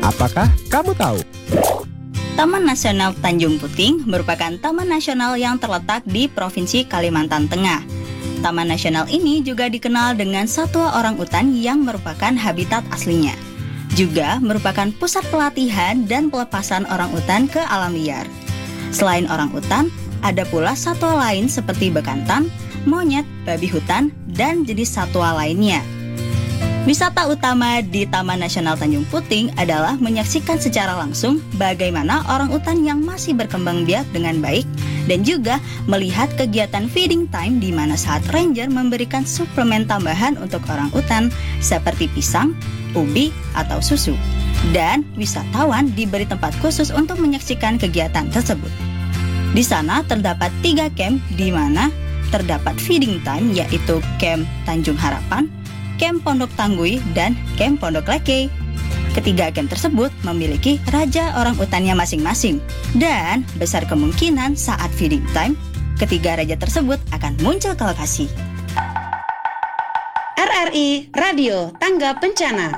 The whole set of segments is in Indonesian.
Apakah kamu tahu? Taman Nasional Tanjung Puting merupakan taman nasional yang terletak di Provinsi Kalimantan Tengah. Taman nasional ini juga dikenal dengan satwa orangutan yang merupakan habitat aslinya. Juga merupakan pusat pelatihan dan pelepasan orangutan ke alam liar. Selain orangutan, ada pula satwa lain seperti bekantan, monyet, babi hutan, dan jenis satwa lainnya. Wisata utama di Taman Nasional Tanjung Puting adalah menyaksikan secara langsung bagaimana orangutan yang masih berkembang biak dengan baik dan juga melihat kegiatan feeding time di mana saat ranger memberikan suplemen tambahan untuk orangutan seperti pisang, ubi, atau susu. Dan wisatawan diberi tempat khusus untuk menyaksikan kegiatan tersebut. Di sana terdapat 3 camp di mana terdapat feeding time yaitu Camp Tanjung Harapan, Camp Pondok Tanggui, dan Camp Pondok Leke. Ketiga camp tersebut memiliki raja orangutannya masing-masing. Dan besar kemungkinan saat feeding time, ketiga raja tersebut akan muncul ke lokasi. RRI Radio Tangga Bencana.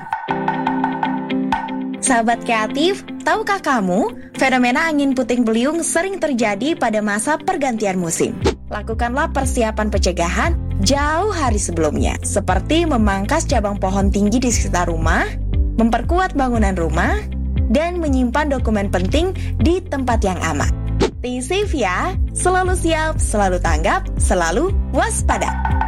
Sahabat kreatif, tahukah kamu, fenomena angin puting beliung sering terjadi pada masa pergantian musim? Lakukanlah persiapan pencegahan jauh hari sebelumnya, seperti memangkas cabang pohon tinggi di sekitar rumah, memperkuat bangunan rumah, dan menyimpan dokumen penting di tempat yang aman. Stay safe ya, selalu siap, selalu tanggap, selalu waspada.